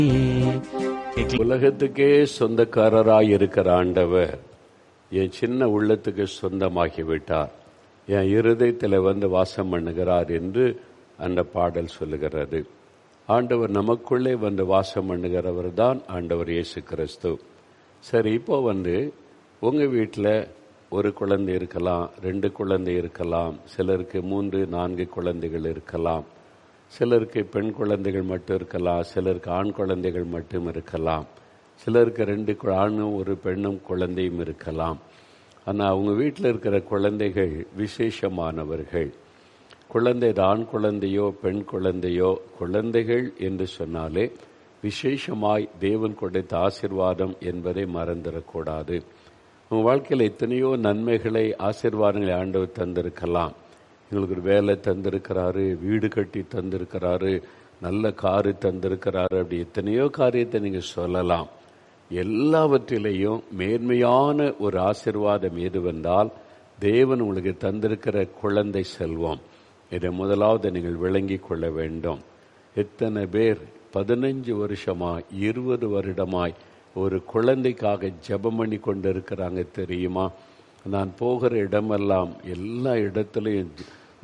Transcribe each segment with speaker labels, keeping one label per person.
Speaker 1: உலகத்துக்கே சொந்தக்காரராய் இருக்கிற ஆண்டவர் என் சின்ன உள்ளத்துக்கு சொந்தமாகிவிட்டார், என் இருதயத்தில் வந்து வாசம் பண்ணுகிறார் என்று அந்த பாடல் சொல்லுகிறது. ஆண்டவர் நமக்குள்ளே வந்து வாசம் பண்ணுகிறவர் தான் ஆண்டவர் இயேசு கிறிஸ்து. சரி, இப்போ உங்கள் வீட்டில் ஒரு குழந்தை இருக்கலாம், 2 குழந்தை இருக்கலாம், சிலருக்கு 3, 4 குழந்தைகள் இருக்கலாம், சிலருக்கு பெண் குழந்தைகள் மட்டும் இருக்கலாம், சிலருக்கு ஆண் குழந்தைகள் மட்டும் இருக்கலாம், சிலருக்கு 2 ஆணும் ஒரு பெண்ணும் குழந்தையும் இருக்கலாம். ஆனால் அவங்க வீட்டில் இருக்கிற குழந்தைகள் விசேஷமானவர்கள். குழந்தை ஆண் குழந்தையோ பெண் குழந்தையோ, குழந்தைகள் என்று சொன்னாலே விசேஷமாய் தேவன் கொடுத்த ஆசீர்வாதம் என்பதை மறந்துடக்கூடாது. உங்கள் வாழ்க்கையில் எத்தனையோ நன்மைகளை, ஆசீர்வாதங்களை ஆண்டவர் தந்திருக்கலாம். எங்களுக்கு ஒரு வேலை தந்திருக்கிறாரு, வீடு கட்டி தந்திருக்கிறாரு, நல்ல காரு தந்திருக்கிறாரு, அப்படி எத்தனையோ காரியத்தை நீங்கள் சொல்லலாம். எல்லாவற்றிலையும் மேன்மையான ஒரு ஆசீர்வாதம் எதுவென்றால் தேவன் உங்களுக்கு தந்திருக்கிற குழந்தை செல்வம். இதை முதலாவது நீங்கள் விளங்கி கொள்ள வேண்டும். எத்தனை பேர் 15 வருஷமாய் 20 வருடமாய் ஒரு குழந்தைக்காக ஜெபம் பண்ணி கொண்டு இருக்கிறாங்க தெரியுமா? நான் போகிற இடமெல்லாம் எல்லா இடத்துலையும்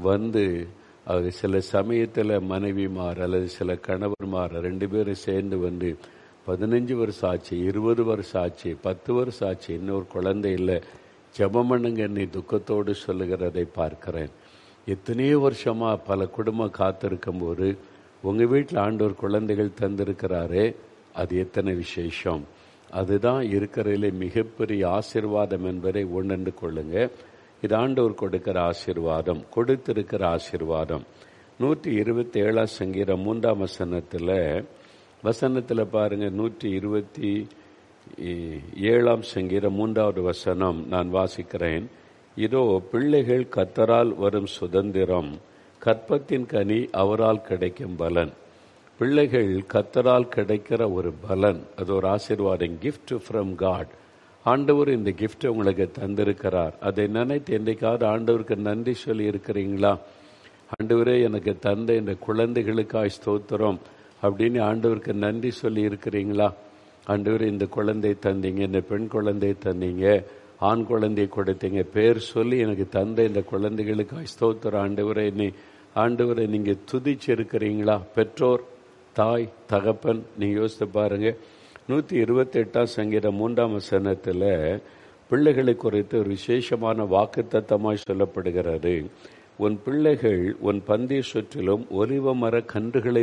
Speaker 1: அது சில சமயத்தில் மனைவிமார் அல்லது சில கணவன்மார் 2 பேரும் சேர்ந்து 15 வருஷம் ஆச்சு, 20 வருஷம் ஆச்சு, 10 வருஷம் ஆச்சு, இன்னொரு குழந்தை இல்லை, ஜெபம் பண்ணுங்க என்னை துக்கத்தோடு சொல்லுகிறதை பார்க்கிறேன். எத்தனையோ வருஷமாக பல குடும்பம் காத்திருக்கும் போது உங்கள் வீட்டில் ஆண்டவர் குழந்தைகள் தந்திருக்கிறாரே, அது எத்தனை விசேஷம்! அதுதான் இருக்கிறதிலே மிகப்பெரிய ஆசீர்வாதம் என்பதை உணர்ந்து கொள்ளுங்க. இது ஆண்டவர் கொடுக்கிற ஆசீர்வாதம், கொடுத்திருக்கிற ஆசீர்வாதம். 127 சங்கீதம் 3 வசனத்தில் பாருங்க. 127 சங்கீதம் 3 நான் வாசிக்கிறேன். இதோ பிள்ளைகள் கர்த்தரால் வரும் சுதந்திரம், கற்பத்தின் கனி அவரால் கிடைக்கும் பலன். பிள்ளைகள் கர்த்தரால் கிடைக்கிற ஒரு பலன், அது ஒரு ஆசீர்வாதம், கிஃப்ட் ஃப்ரம் காட். ஆண்டவர் இந்த கிஃப்ட் உங்களுக்கு தந்திருக்கிறார். அதை நினைத்து என்றைக்காவது ஆண்டவருக்கு நன்றி சொல்லி இருக்கிறீங்களா? ஆண்டவரே, எனக்கு தந்த இந்த குழந்தைகளுக்காய் ஸ்தோத்திரம் அப்படின்னு ஆண்டவருக்கு நன்றி சொல்லி இருக்கிறீங்களா? ஆண்டவரே, இந்த குழந்தை தந்தீங்க, இந்த பெண் குழந்தை தந்தீங்க, ஆண் குழந்தை கொடுத்தீங்க, பேர் சொல்லி எனக்கு தந்த இந்த குழந்தைகளுக்காய் ஸ்தோத்திரம் ஆண்டவரை நீங்கள் துதிச்சிருக்கிறீங்களா? பெற்றோர், தாய், தகப்பன், நீங்கள் யோசித்து பாருங்க. 128 சங்கீதம் 3 பிள்ளைகளை குறித்து ஒரு விசேஷமான வாக்குத்தத்தமாய் சொல்லப்படுகிறது. உன் பிள்ளைகள் உன் பந்திய சுற்றிலும் ஒலிவ மர கன்றுகளை